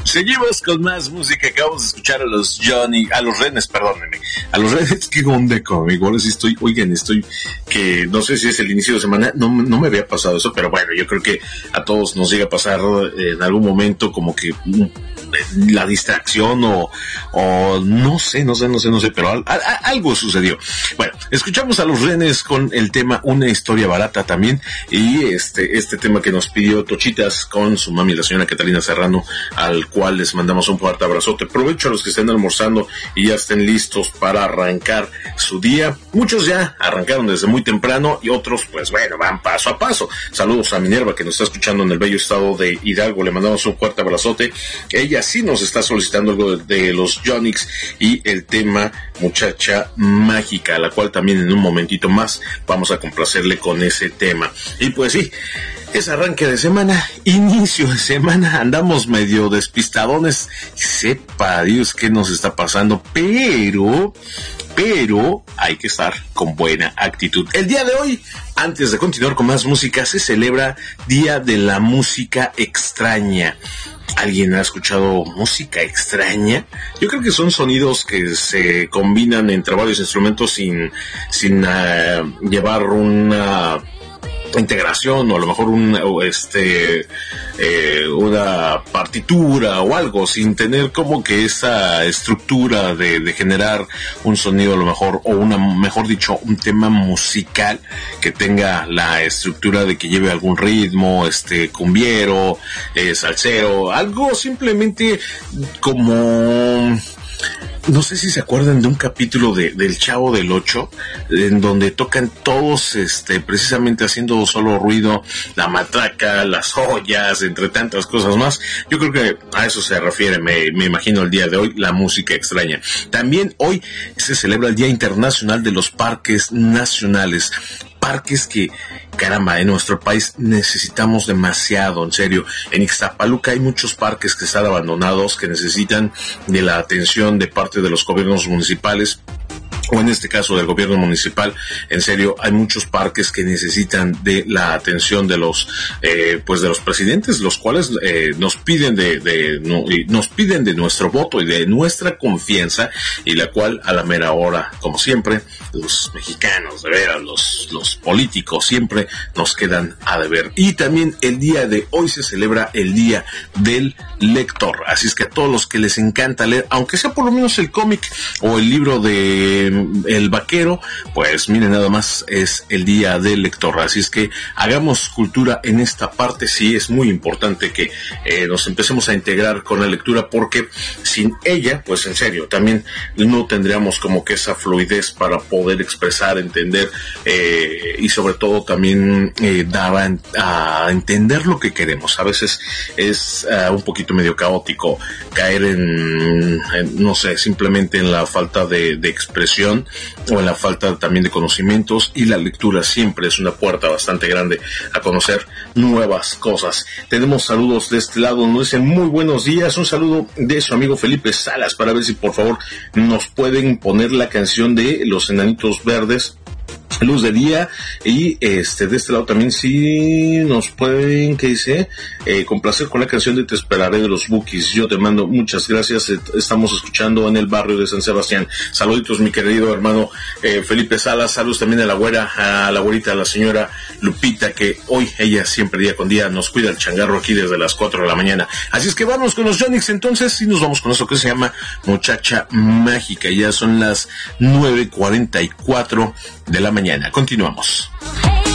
Seguimos con más música. Acabamos de escuchar a los Renes, perdónenme. A los Renes, qué onda conmigo. Ahora sí estoy, que no sé si es el inicio de semana, no me había pasado eso, pero bueno, yo creo que a todos nos llega a pasar en algún momento como que la distracción o no sé, pero algo sucedió. Bueno, escuchamos a los Renes con el tema Una historia barata también, y este tema que nos pidió Tochitas con su mami, la señora Catalina Serrano, al cual les mandamos un fuerte abrazote. Provecho a los que estén almorzando y ya estén listos para arrancar su día. Muchos ya arrancaron desde muy temprano y otros, pues bueno, van paso a paso. Saludos a Minerva, que nos está escuchando en el bello estado de Hidalgo. Le mandamos un fuerte abrazote. Ella sí nos está solicitando algo de los Yonix y el tema Muchacha Mágica, a la cual también en un momentito más vamos a complacerle con ese tema. Y pues sí, es arranque de semana, inicio de semana, andamos medio despistadones, sepa Dios qué nos está pasando, pero hay que estar con buena actitud. El día de hoy, antes de continuar con más música, se celebra Día de la Música Extraña. ¿Alguien ha escuchado música extraña? Yo creo que son sonidos que se combinan entre varios instrumentos sin llevar una integración o a lo mejor una partitura o algo, sin tener como que esa estructura de generar un sonido a lo mejor, o mejor dicho, un tema musical que tenga la estructura de que lleve algún ritmo, cumbiero, salsero, algo simplemente como... No sé si se acuerdan de un capítulo del Chavo del Ocho, en donde tocan todos, precisamente haciendo solo ruido, la matraca, las ollas, entre tantas cosas más. Yo creo que a eso se refiere, me imagino, el día de hoy, la música extraña. También hoy se celebra el Día Internacional de los Parques Nacionales. Parques que, caramba, en nuestro país necesitamos demasiado, en serio. En Ixtapaluca hay muchos parques que están abandonados, que necesitan de la atención de parte de los gobiernos municipales, o en este caso del gobierno municipal. En serio, hay muchos parques que necesitan de la atención de los de los presidentes, los cuales nos piden de nuestro voto y de nuestra confianza, y la cual a la mera hora, como siempre, los mexicanos, de veras, los políticos siempre nos quedan a deber. Y también el día de hoy se celebra el Día del Lector, así es que a todos los que les encanta leer, aunque sea por lo menos el cómic o el libro de El Vaquero, pues miren, nada más es el Día del Lector. Así es que hagamos cultura en esta parte. Sí, es muy importante que nos empecemos a integrar con la lectura, porque sin ella, pues en serio, también no tendríamos como que esa fluidez para poder expresar, entender y sobre todo también dar a entender lo que queremos. A veces es un poquito medio caótico caer en no sé, simplemente en la falta de expresión, o en la falta también de conocimientos, y la lectura siempre es una puerta bastante grande a conocer nuevas cosas. Tenemos saludos de este lado, nos dicen muy buenos días, un saludo de su amigo Felipe Salas, para ver si por favor nos pueden poner la canción de Los Enanitos Verdes, Luz de Día, y de este lado también sí nos pueden, ¿qué dice? Complacer con la canción de Te Esperaré de los Bukis. Yo te mando muchas gracias. Estamos escuchando en el barrio de San Sebastián. Saluditos, mi querido hermano Felipe Salas. Saludos también a la güerita, a la señora Lupita, que hoy ella siempre día con día nos cuida el changarro aquí desde las 4 de la mañana. Así es que vamos con los Yonix entonces, y nos vamos con eso que se llama Muchacha Mágica. Ya son las 9:44 de la mañana. Continuamos.